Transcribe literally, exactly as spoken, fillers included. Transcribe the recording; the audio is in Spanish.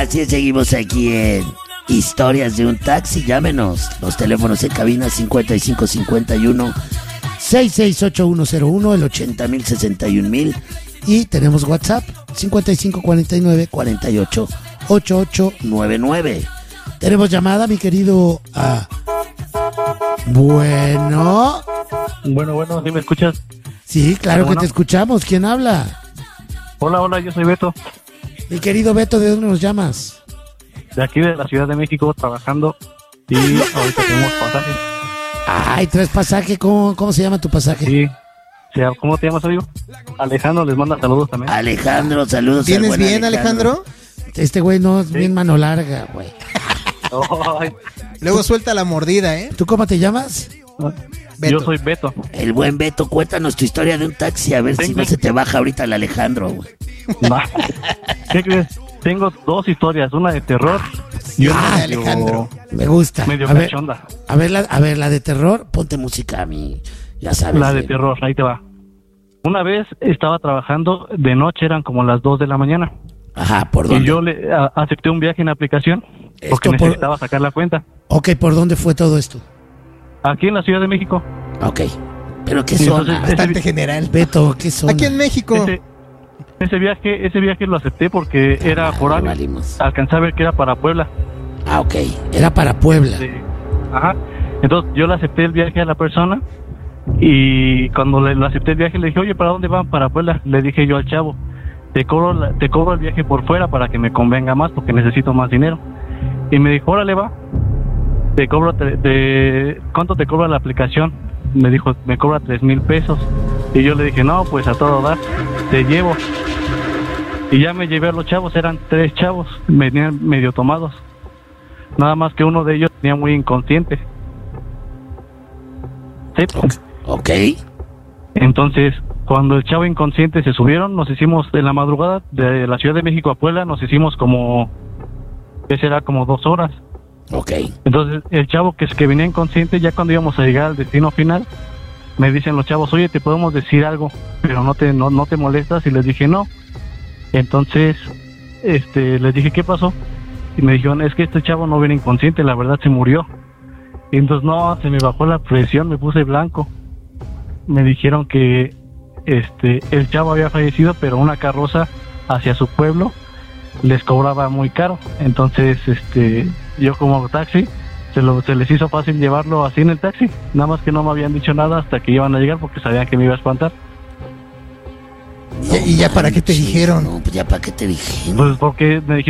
Así es, seguimos aquí en Historias de un Taxi. Llámenos. Los teléfonos en cabina cincuenta y cinco cincuenta y uno sesenta y seis ochenta y uno cero uno, el ochenta mil sesenta y un mil. Y tenemos WhatsApp cincuenta y cinco cuarenta y nueve cuarenta y ocho ochenta y ocho noventa y nueve. Tenemos llamada, mi querido. Ah. Bueno. Bueno, bueno, ¿sí me escuchas? Sí, claro bueno. que te escuchamos. ¿Quién habla? Hola, hola, yo soy Beto. Mi querido Beto, ¿de dónde nos llamas? De aquí de la Ciudad de México, trabajando. Y ahorita tenemos pasajes. Ay, ¿traes pasaje? ¿Cómo, cómo se llama tu pasaje? Sí. ¿Cómo te llamas, amigo? Alejandro les manda saludos también. Alejandro, saludos. ¿Tienes bien, Alejandro? Alejandro? Este güey no es Sí. bien mano larga, güey. Ay, Luego suelta la mordida, ¿eh? ¿Tú cómo te llamas? Beto. yo soy Beto. El buen Beto, cuéntanos tu historia de un taxi, a ver si Tengo- no se te baja ahorita el Alejandro, güey. No. ¿Qué crees? Tengo dos historias, una de terror y una Ah, medio, Alejandro. Me gusta. medio a ver, cachonda. a ver, la, a ver, la de terror, ponte música a mí, ya sabes. La de güey. terror, ahí te va. Una vez estaba trabajando, de noche eran como las dos de la mañana. Ajá, ¿por dónde? Y yo le a- acepté un viaje en aplicación Esto porque por- necesitaba sacar la cuenta. Ok, ¿por dónde fue todo esto? Aquí en la Ciudad de México. Ok, pero ¿qué Sí, zona? entonces, Bastante ese- general. Beto, ¿qué zona? Aquí en México. Ese, ese viaje ese viaje lo acepté porque era Ah, por año. valimos. Alcancé a ver que era para Puebla. Ah, ok, era para Puebla. Sí. Ajá. Entonces yo le acepté el viaje a la persona y cuando le, le acepté el viaje le dije, oye, ¿para dónde van? Para Puebla. Le dije yo al chavo, te cobro, la- te cobro el viaje por fuera para que me convenga más porque necesito más dinero. Y me dijo, órale, va. Te cobro, te, te- ¿cuánto te cobra la aplicación? Me dijo, me cobra tres mil pesos. Y yo le dije, no, pues a todo dar, te llevo. Y ya me llevé a los chavos, eran tres chavos, venían medio tomados. Nada más que uno de ellos tenía muy inconsciente. Sí. Ok, Entonces, cuando el chavo inconsciente se subieron, nos hicimos en la madrugada de la Ciudad de México a Puebla, nos hicimos como, ¿qué será? Como dos horas. ok. Entonces, el chavo que, es que venía inconsciente, ya cuando íbamos a llegar al destino final, me dicen los chavos, oye, te podemos decir algo, pero no te, no, no te molestas. Y les dije, no. Entonces, este, les dije, ¿qué pasó? Y me dijeron, es que este chavo no viene inconsciente, la verdad se murió. Y entonces, no, se me bajó la presión, me puse blanco. Me dijeron que este el chavo había fallecido, pero una carroza hacia su pueblo les cobraba muy caro. Entonces, este, yo como taxi, se, lo, se les hizo fácil llevarlo así en el taxi. Nada más que no me habían dicho nada hasta que iban a llegar porque sabían que me iba a espantar. ¿Y- y ya para qué te manches, dijeron? No, pues ya para qué te dijeron. Pues porque me dijeron